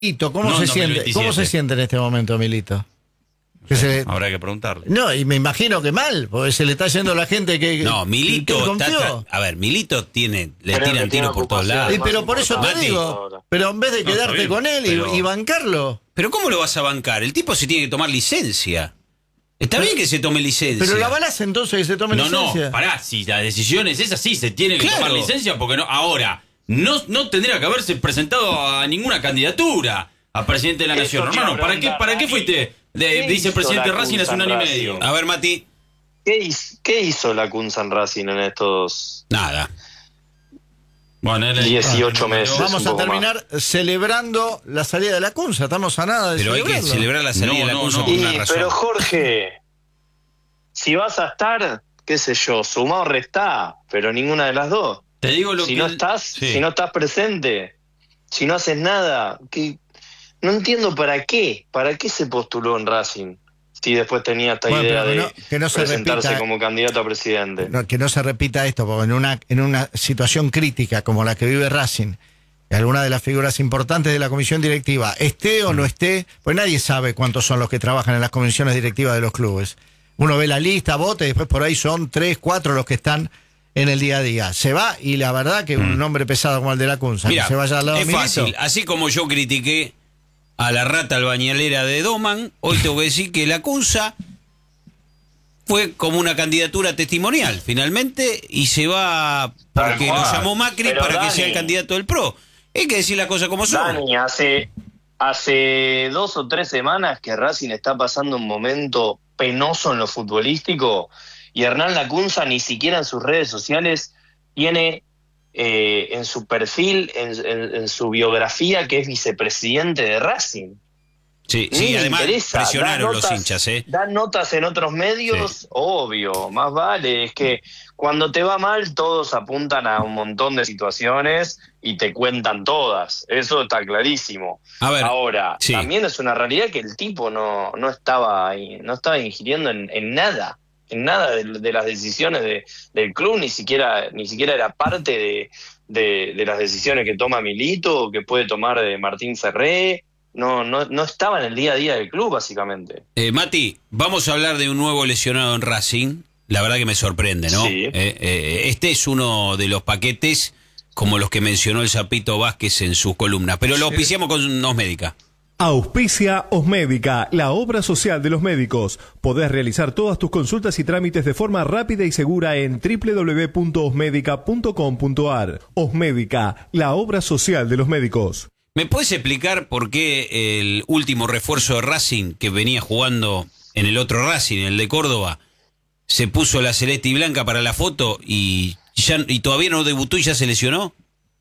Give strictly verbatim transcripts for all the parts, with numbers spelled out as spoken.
Milito, ¿cómo, No, se no, siente, veintisiete. ¿cómo se siente en este momento, Milito? Que se- Habrá que preguntarle. No, y me imagino que mal, porque se le está yendo la gente que. No, que Milito confió. está, a ver, Milito tiene, le Pero tiran que tiene tiro por todos ocupación. lados. Y pero por eso te Mati. digo, pero en vez de No, está quedarte bien, con él y, pero- y bancarlo. Pero ¿cómo lo vas a bancar? El tipo se tiene que tomar licencia. Está bien que se tome licencia. Pero la avalás entonces que se tome No, licencia. no, pará, si la decisión es esa, sí, se tiene que Claro. tomar licencia, porque no, ahora, no, no tendría que haberse presentado a ninguna candidatura a presidente de la Eso nación. te iba a Hermano, ¿para qué, preguntar, ¿para qué Dani. fuiste de ¿Qué vicepresidente hizo la Racing hace un Kunza año y en medio? Racing? A ver, Mati. ¿Qué hizo, ¿Qué hizo la Kunza en Racing en estos Nada. Bueno, él- dieciocho meses? Vamos un a poco terminar celebrando la salida de la Cunza. Estamos a nada de Pero hay que celebrarlo. celebrar la salida No, de la no, Cunza no. por Y, una razón. pero Jorge, si vas a estar, qué sé yo, sumado o restá, pero ninguna de las dos. Te digo lo Si que... no estás, Sí. si no estás presente, si no haces nada, que no entiendo para qué, para qué se postuló en Racing, si después tenía esta Bueno, idea pero que de no- que no se presentarse repita- como candidato a presidente. No, que no se repita esto, porque en una, en una situación crítica como la que vive Racing, alguna de las figuras importantes de la comisión directiva, esté o no esté, pues nadie sabe cuántos son los que trabajan en las comisiones directivas de los clubes. Uno ve la lista, vota y después por ahí son tres, cuatro los que están en el día a día. Se va y la verdad que un nombre pesado como el de la Cunza, Mira, que se vaya al lado de es Milito. fácil. Así como yo critiqué a la rata albañalera de Doman, hoy tengo que decir que la Cunza fue como una candidatura testimonial, finalmente, y se va porque Tal cual. lo llamó Macri Pero, para que Dani, sea el candidato del P R O. Hay que decir las cosas como son. Dani, hace, hace dos o tres semanas que Racing está pasando un momento penoso en lo futbolístico y Hernán Lacunza ni siquiera en sus redes sociales tiene eh, en su perfil, en, en- en su biografía, que es vicepresidente de Racing. Sí, Ni sí, le además interesa, presionaron da los notas- hinchas, ¿eh? Dan notas en otros medios, obvio, más vale. Es que cuando te va mal, todos apuntan a un montón de situaciones y te cuentan todas. Eso está clarísimo. A ver, Ahora, sí. también es una realidad que el tipo no, no estaba ahí, no estaba ingiriendo en, en nada, en nada de, de las decisiones de- del club, ni siquiera, ni siquiera era parte de, de- de las decisiones que toma Milito, o que puede tomar de Martín Ferré. No, no, no estaba en el día a día del club, básicamente. Eh, Mati, vamos a hablar de un nuevo lesionado en Racing. La verdad que me sorprende, ¿no? Sí. Eh, eh, este es uno de los paquetes como los que mencionó el Zapito Vázquez en sus columnas, pero lo auspiciamos con Osmédica. Auspicia Osmédica, la obra social de los médicos. Podés realizar todas tus consultas y trámites de forma rápida y segura en doble u doble u doble u punto osmédica punto com punto a r. Osmédica, la obra social de los médicos. ¿Me puedes explicar por qué el último refuerzo de Racing, que venía jugando en el otro Racing, el de Córdoba, se puso la celeste y blanca para la foto y, ya, y todavía no debutó y ya se lesionó?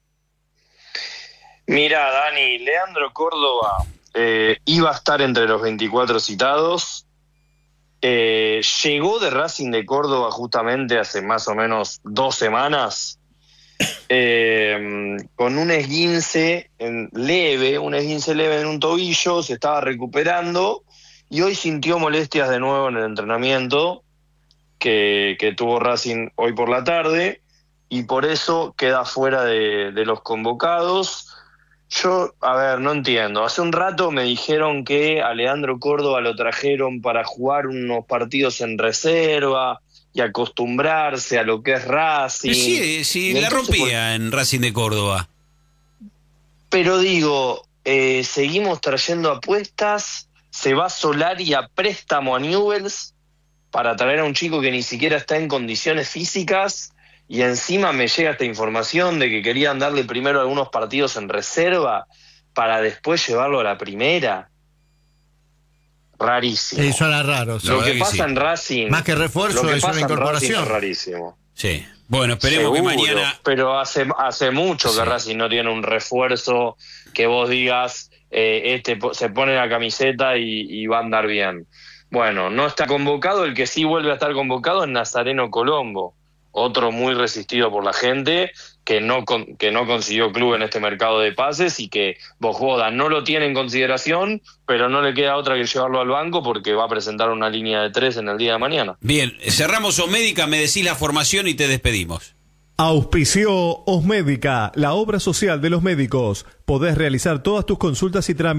Mira, Dani, Leandro Córdoba eh, iba a estar entre los veinticuatro citados. Eh, llegó de Racing de Córdoba justamente hace más o menos dos semanas eh, con un esguince en leve, un esguince leve en un tobillo, se estaba recuperando y hoy sintió molestias de nuevo en el entrenamiento que, que tuvo Racing hoy por la tarde y por eso queda fuera de, de los convocados. Yo, a ver, no entiendo. Hace un rato me dijeron que a Leandro Córdoba lo trajeron para jugar unos partidos en reserva y acostumbrarse a lo que es Racing. Sí, sí, Y la entonces, rompía en Racing de Córdoba. Pero digo, eh, seguimos trayendo apuestas, se va Solari a préstamo a Newell's para traer a un chico que ni siquiera está en condiciones físicas y encima me llega esta información de que querían darle primero algunos partidos en reserva para después llevarlo a la primera. Rarísimo. Sí, suena raro. sí. La Lo verdad que que pasa sí. en Racing... Más que refuerzo, lo que es pasa una en Racing incorporación. es rarísimo. Sí. Bueno, esperemos que Seguro, mañana... pero hace, hace mucho Sí. que Racing no tiene un refuerzo que vos digas, eh, este po- se pone la camiseta y, y va a andar bien. Bueno, no está convocado, el que sí vuelve a estar convocado es Nazareno Colombo, otro muy resistido por la gente, que no con- que no consiguió club en este mercado de pases y que Bojoda no lo tiene en consideración, pero no le queda otra que llevarlo al banco porque va a presentar una línea de tres en el día de mañana. Bien, cerramos Osmédica, me decís la formación y te despedimos. Auspició Osmédica, la obra social de los médicos. Podés realizar todas tus consultas y trámites